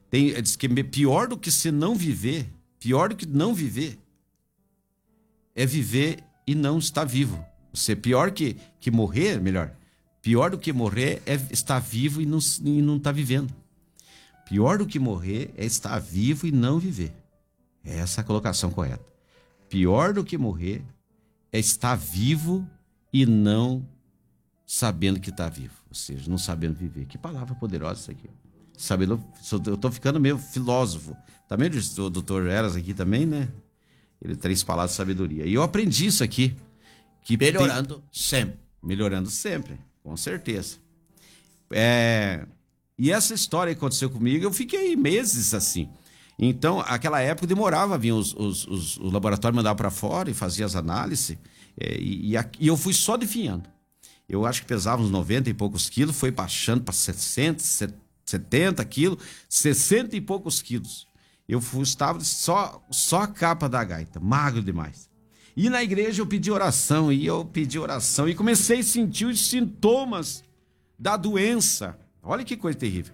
Diz que pior do que se não viver, pior do que não viver, é viver e não estar vivo. Pior que morrer, melhor. Pior do que morrer é estar vivo e não estar vivendo. Pior do que morrer é estar vivo e não viver. É essa a colocação correta. Pior do que morrer é estar vivo e não sabendo que está vivo. Ou seja, não sabendo viver. Que palavra poderosa isso aqui. Eu estou ficando meio filósofo. Também o doutor Eras aqui também, né? Ele tem 3 palavras de sabedoria. E eu aprendi isso aqui. Melhorando sempre, com certeza. E essa história que aconteceu comigo, eu fiquei meses assim. Então, aquela época demorava, vinha o laboratório mandava para fora e fazia as análises, e eu fui só definhando. Eu acho que pesava uns 90 e poucos quilos, foi baixando para 60, 70 quilos, 60 e poucos quilos. Estava só a capa da gaita, magro demais. E na igreja eu pedi oração, e comecei a sentir os sintomas da doença. Olha que coisa terrível.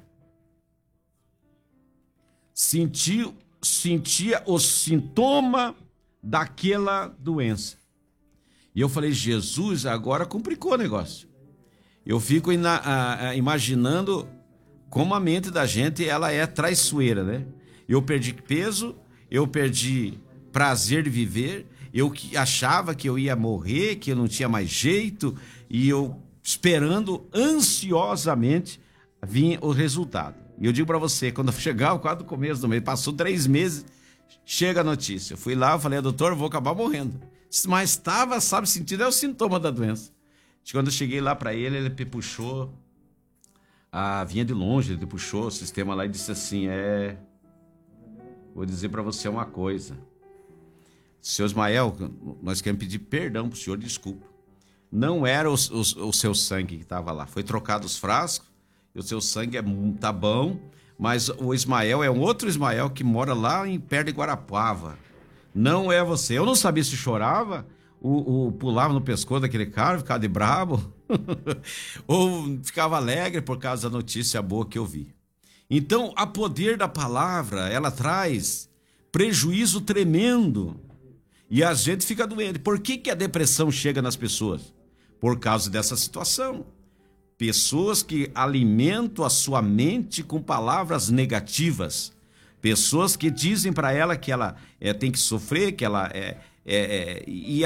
Sentia o sintoma daquela doença. E eu falei, Jesus, agora complicou o negócio. Eu fico imaginando como a mente da gente ela é traiçoeira, né? Eu perdi peso, eu perdi prazer de viver, eu achava que eu ia morrer, que eu não tinha mais jeito, e eu esperando ansiosamente vinha o resultado. E eu digo para você, quando chegar quase no começo do mês, passou 3 meses, chega a notícia. Eu fui lá, eu falei, doutor, eu vou acabar morrendo. Mas estava, sentindo, é o sintoma da doença. Quando eu cheguei lá para ele, ele me puxou, vinha de longe, ele puxou o sistema lá e disse assim, vou dizer para você uma coisa. Senhor Ismael, nós queremos pedir perdão para o senhor, desculpa. Não era o seu sangue que estava lá, foi trocado os frascos, e o seu sangue tá bom, mas o Ismael é um outro Ismael que mora lá perto de Guarapuava. Não é você. Eu não sabia se chorava, pulava no pescoço daquele cara, ficava de brabo, ou ficava alegre por causa da notícia boa que eu vi. Então, a poder da palavra, ela traz prejuízo tremendo. E a gente fica doente. Por que a depressão chega nas pessoas? Por causa dessa situação. Pessoas que alimentam a sua mente com palavras negativas. Pessoas que dizem para ela que ela tem que sofrer, que ela e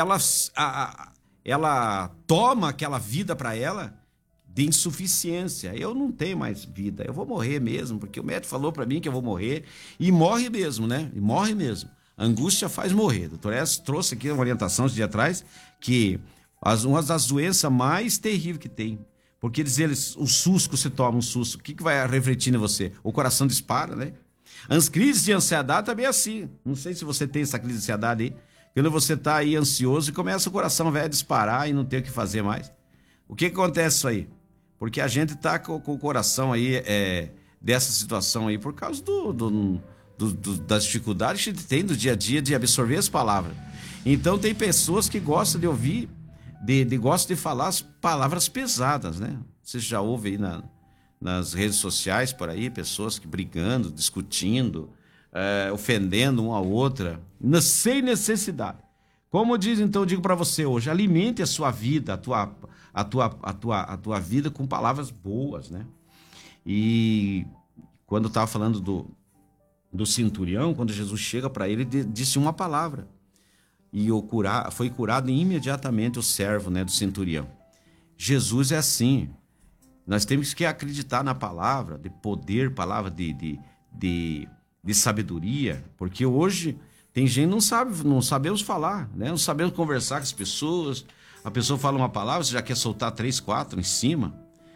ela toma aquela vida para ela de insuficiência. Eu não tenho mais vida, eu vou morrer mesmo, porque o médico falou para mim que eu vou morrer, e morre mesmo, né? E morre mesmo. A angústia faz morrer. O doutor S. trouxe aqui uma orientação esse dia atrás, que uma das doenças mais terríveis que tem. Porque o susto que você toma, um susto, o que vai refletir em você? O coração dispara, né? As crises de ansiedade também é assim. Não sei se você tem essa crise de ansiedade aí. Quando você está aí ansioso e começa o coração a disparar e não tem o que fazer mais. O que acontece isso aí? Porque a gente está com o coração aí dessa situação aí por causa das dificuldades que a gente tem do dia a dia de absorver as palavras. Então tem pessoas que gostam de ouvir, gostam de falar as palavras pesadas, né? Você já ouve aí nas redes sociais por aí, pessoas que brigando, discutindo, ofendendo uma a outra, sem necessidade. Como eu digo para você hoje, alimente a sua vida, a tua vida com palavras boas, né? E quando eu estava falando do centurião, quando Jesus chega para ele, disse uma palavra. E foi curado imediatamente o servo, né, do centurião. Jesus é assim. Nós temos que acreditar na palavra de poder, palavra de sabedoria, porque hoje tem gente que não sabemos falar, né? Não sabemos conversar com as pessoas. A pessoa fala uma palavra, você já quer soltar 3, 4 em cima.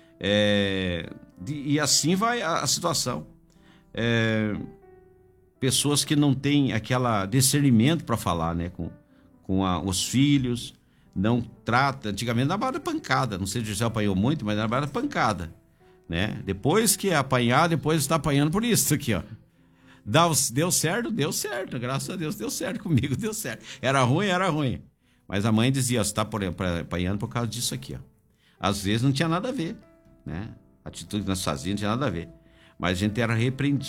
E assim vai a situação. Pessoas que não têm aquele discernimento para falar, né? Com os filhos, não trata. Antigamente na base da pancada, não sei se você apanhou muito, mas na base da pancada, né? Depois que é apanhar, depois está apanhando por isso aqui, ó. Deu certo, graças a Deus deu certo comigo, deu certo. Era ruim. Mas a mãe dizia, você está apanhando por causa disso aqui, ó. Às vezes não tinha nada a ver, né? A atitude que nós fazíamos não tinha nada a ver. Mas a gente era repreendido.